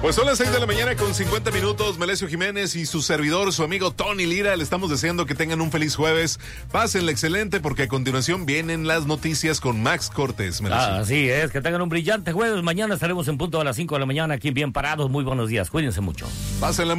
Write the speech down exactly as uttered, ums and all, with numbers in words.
Pues son las seis de la mañana con cincuenta minutos. Melesio Jiménez y su servidor, su amigo Tony Lira, le estamos deseando que tengan un feliz jueves. Pásenle excelente porque a continuación vienen las noticias con Max Cortés. Melesio. Ah, así es, que tengan un brillante jueves. Mañana estaremos en punto a las cinco de la mañana aquí bien parados. Muy buenos días, cuídense mucho. Pásenle